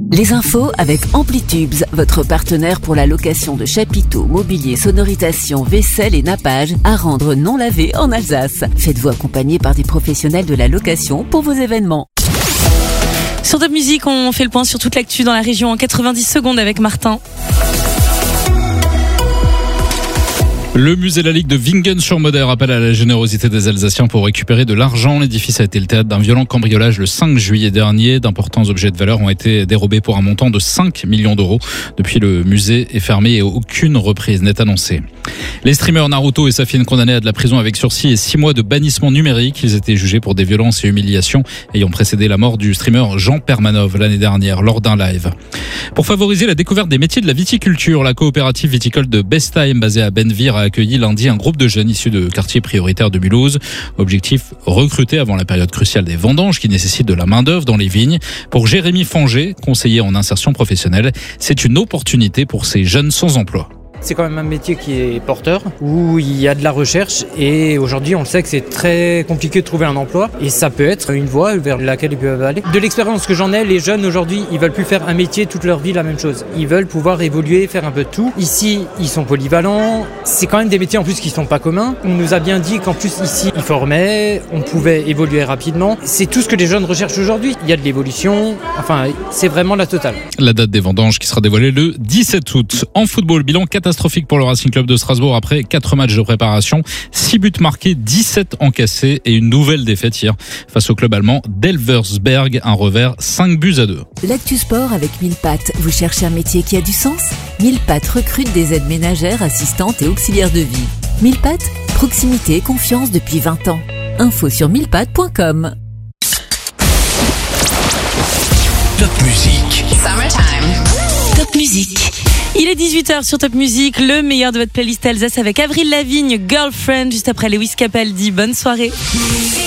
Les infos avec Amplitubes, votre partenaire pour la location de chapiteaux, mobilier, sonorisation, vaisselle et nappage à rendre non lavé en Alsace. Faites-vous accompagner par des professionnels de la location pour vos événements. Sur Top Music, on fait le point sur toute l'actu dans la région en 90 secondes avec Martin. Le musée La Ligue de Wingen-sur-Moder appelle à la générosité des Alsaciens pour récupérer de l'argent. L'édifice a été le théâtre d'un violent cambriolage le 5 juillet dernier. D'importants objets de valeur ont été dérobés pour un montant de 5 millions d'euros. Depuis, le musée est fermé et aucune reprise n'est annoncée. Les streamers Naruto et Safine condamnés à de la prison avec sursis et 6 mois de bannissement numérique. Ils étaient jugés pour des violences et humiliations ayant précédé la mort du streamer Jean Permanov l'année dernière lors d'un live. Pour favoriser la découverte des métiers de la viticulture, la coopérative viticole de Bestheim, basée à Benvir, a accueilli lundi un groupe de jeunes issus de quartiers prioritaires de Mulhouse. Objectif, recruter avant la période cruciale des vendanges qui nécessite de la main-d'œuvre dans les vignes. Pour Jérémy Fanger, conseiller en insertion professionnelle, c'est une opportunité pour ces jeunes sans emploi. C'est quand même un métier qui est porteur, où il y a de la recherche et aujourd'hui on le sait que c'est très compliqué de trouver un emploi et ça peut être une voie vers laquelle ils peuvent aller. De l'expérience que j'en ai, les jeunes aujourd'hui ils veulent plus faire un métier toute leur vie la même chose. Ils veulent pouvoir évoluer, faire un peu de tout. Ici ils sont polyvalents, c'est quand même des métiers en plus qui sont pas communs. On nous a bien dit qu'en plus ici ils formaient, on pouvait évoluer rapidement. C'est tout ce que les jeunes recherchent aujourd'hui. Il y a de l'évolution, enfin c'est vraiment la totale. La date des vendanges qui sera dévoilée le 17 août. En football, bilan catastrophique pour le Racing Club de Strasbourg après 4 matchs de préparation, 6 buts marqués, 17 encaissés et une nouvelle défaite hier face au club allemand d'Elversberg, un revers 5-2. L'actu sport avec 1000 pattes. Vous cherchez un métier qui a du sens ? 1000 pattes recrute des aides ménagères, assistantes et auxiliaires de vie. 1000 pattes, proximité et confiance depuis 20 ans. Info sur 1000pattes.com. Top Music. Summertime. Top Music. Il est 18h sur Top Music, le meilleur de votre playlist Alsace avec Avril Lavigne, Girlfriend, juste après Lewis Capaldi. Bonne soirée.